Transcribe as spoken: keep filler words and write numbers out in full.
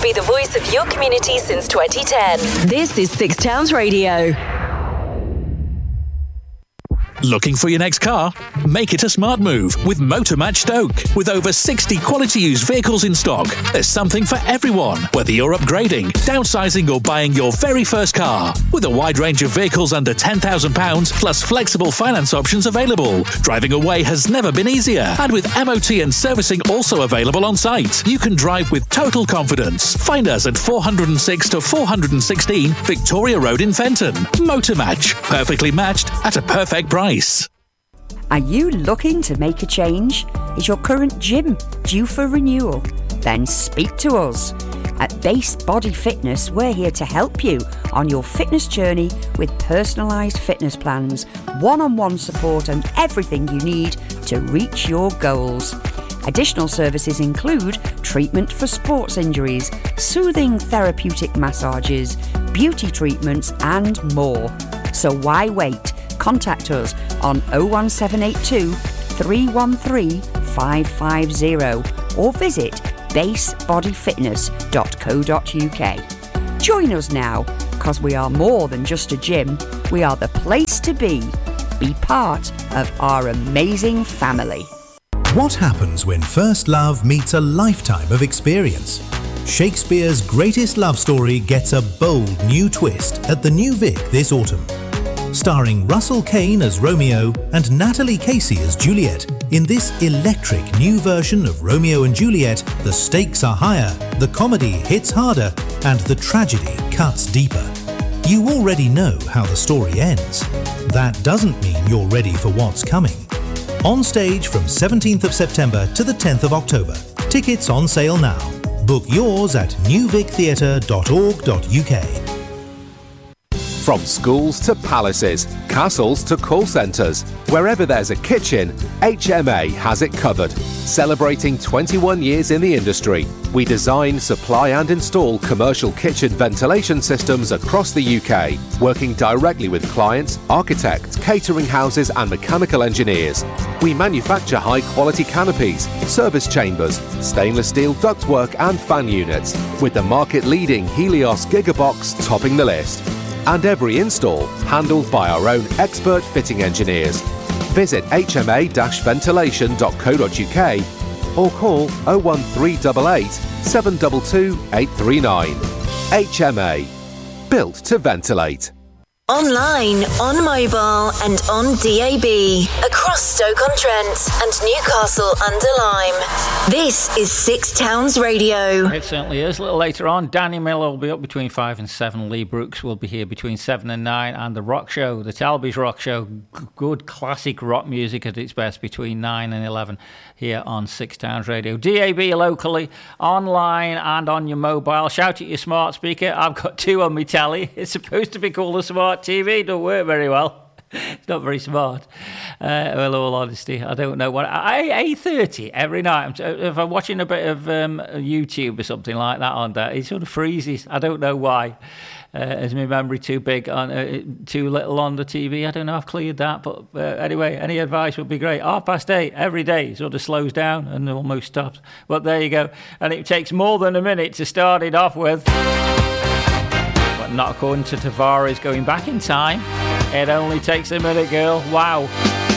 be the voice of your community since twenty ten. This is Six Towns Radio. Looking for your next car? Make it a smart move with Motormatch Stoke. With over sixty quality used vehicles in stock, there's something for everyone, whether you're upgrading, downsizing or buying your very first car. With a wide range of vehicles under ten thousand pounds plus flexible finance options available, driving away has never been easier. And with M O T and servicing also available on site, you can drive with total confidence. Find us at four oh six to four sixteen Victoria Road in Fenton. Motormatch, perfectly matched at a perfect price. Are you looking to make a change? Is your current gym due for renewal? Then speak to us. At Base Body Fitness, we're here to help you on your fitness journey with personalised fitness plans, one-on-one support and everything you need to reach your goals. Additional services include treatment for sports injuries, soothing therapeutic massages, beauty treatments and more. So why wait? Contact us on oh one seven eight two, three one three, five five zero or visit base body fitness dot co dot uk. Join us now, because we are more than just a gym. We are the place to be. Be part of our amazing family. What happens when first love meets a lifetime of experience? Shakespeare's greatest love story gets a bold new twist at the New Vic this autumn. Starring Russell Kane as Romeo and Natalie Casey as Juliet, in this electric new version of Romeo and Juliet, the stakes are higher, the comedy hits harder, and the tragedy cuts deeper. You already know how the story ends. That doesn't mean you're ready for what's coming. On stage from seventeenth of September to the tenth of October. Tickets on sale now. Book yours at new vic theatre dot org dot uk. From schools to palaces, castles to call centres, wherever there's a kitchen, H M A has it covered. Celebrating twenty-one years in the industry, we design, supply and install commercial kitchen ventilation systems across the U K, working directly with clients, architects, catering houses and mechanical engineers. We manufacture high-quality canopies, service chambers, stainless steel ductwork and fan units, with the market-leading Helios Gigabox topping the list. And every install handled by our own expert fitting engineers. Visit h m a dash ventilation dot co dot uk or call oh one three eight eight, seven two two, eight three nine. H M A. Built to ventilate. Online, on mobile and on D A B. Across Stoke-on-Trent and Newcastle under Lyme. This is Six Towns Radio. It certainly is. A little later on, Danny Miller will be up between five and seven. Lee Brooks will be here between seven and nine. And the Rock Show, the Talby's Rock Show, g- good classic rock music at its best between nine and eleven here on Six Towns Radio. D A B locally, online and on your mobile. Shout at your smart speaker. I've got two on my telly. It's supposed to be called a smart T V. Don't work very well. It's not very smart. Uh, well, in all honesty, I don't know what. eight thirty every night. If I'm watching a bit of um, YouTube or something like that on that, it sort of freezes. I don't know why. Uh, is my memory too big on uh, too little on the T V? I don't know. I've cleared that, but uh, anyway, any advice would be great. Half past eight every day sort of slows down and almost stops. But there you go. And it takes more than a minute to start it off with. But not according to Tavares going back in time. It only takes a minute, girl. Wow.